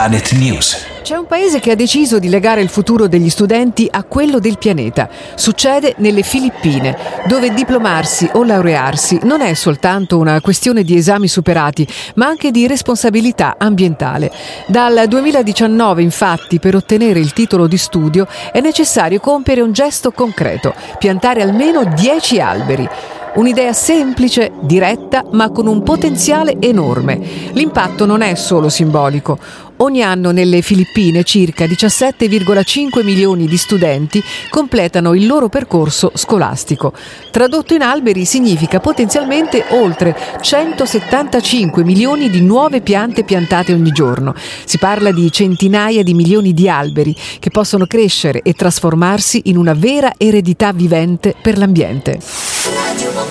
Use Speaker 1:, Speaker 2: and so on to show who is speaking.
Speaker 1: Planet News.
Speaker 2: C'è un paese che ha deciso di legare il futuro degli studenti a quello del pianeta. Succede nelle Filippine, dove diplomarsi o laurearsi non è soltanto una questione di esami superati, ma anche di responsabilità ambientale. Dal 2019, infatti, per ottenere il titolo di studio è necessario compiere un gesto concreto: piantare almeno 10 alberi. Un'idea semplice, diretta, ma con un potenziale enorme. L'impatto non è solo simbolico. Ogni anno nelle Filippine circa 17,5 milioni di studenti completano il loro percorso scolastico. Tradotto in alberi significa potenzialmente oltre 175 milioni di nuove piante piantate ogni giorno. Si parla di centinaia di milioni di alberi che possono crescere e trasformarsi in una vera eredità vivente per l'ambiente.